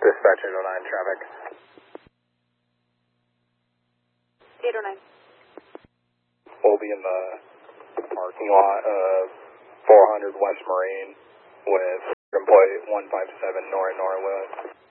Dispatch 809 traffic. 809. We'll be in the parking lot of 400 West Marine with plate 157 Nora Lewis.